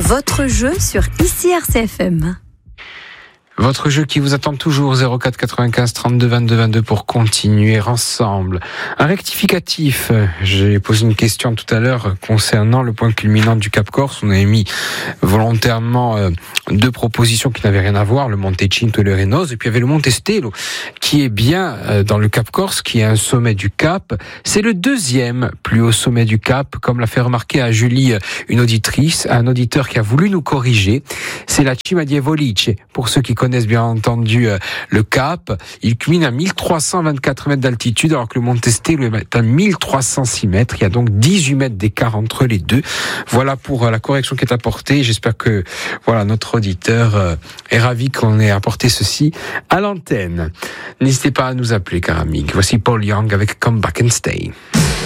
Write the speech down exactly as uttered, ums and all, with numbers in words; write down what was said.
Votre jeu sur Ici R C F M. Votre jeu qui vous attend toujours, zéro quatre quatre-vingt-quinze trente-deux vingt-deux vingt-deux pour continuer ensemble. Un rectificatif. J'ai posé une question tout à l'heure concernant le point culminant du Cap Corse. On avait mis volontairement euh, deux propositions qui n'avaient rien à voir, le Monte Cinto et le Renoso, et puis il y avait le Monte Stelo, qui est bien euh, dans le Cap Corse, qui est un sommet du Cap. C'est le deuxième plus haut sommet du Cap, comme l'a fait remarquer à Julie une auditrice, un auditeur qui a voulu nous corriger. C'est la Cima di Evolice, pour ceux qui connaissent connaissent bien entendu euh, le Cap. Il culmine à mille trois cent vingt-quatre mètres d'altitude, alors que le Monte Stelo est à mille trois cent six mètres. Il y a donc dix-huit mètres d'écart entre les deux. Voilà pour euh, la correction qui est apportée. J'espère que voilà notre auditeur euh, est ravi qu'on ait apporté ceci à l'antenne. N'hésitez pas à nous appeler, car amigue. Voici Paul Young avec Come Back and Stay.